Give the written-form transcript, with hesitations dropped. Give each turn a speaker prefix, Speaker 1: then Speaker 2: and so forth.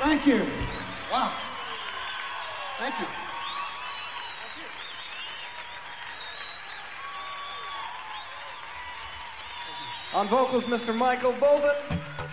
Speaker 1: Thank you. Wow. Thank you.
Speaker 2: On vocals, Mr. Michael Bolton.